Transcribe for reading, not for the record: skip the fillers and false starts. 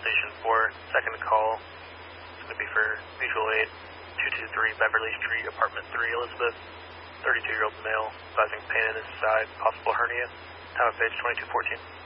Station 4, second call. It's going to be for mutual aid, 223 Beverly Street, apartment 3, Elizabeth. 32-year-old male, causing pain in his side, possible hernia. Time of page 2214.